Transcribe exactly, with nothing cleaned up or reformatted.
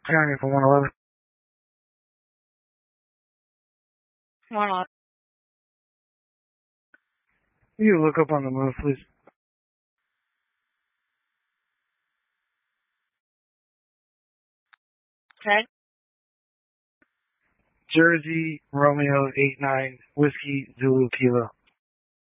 County for one eleven. one eleven. You look up on the move, please. Okay. Jersey Romeo eight nine Whiskey Zulu Kilo.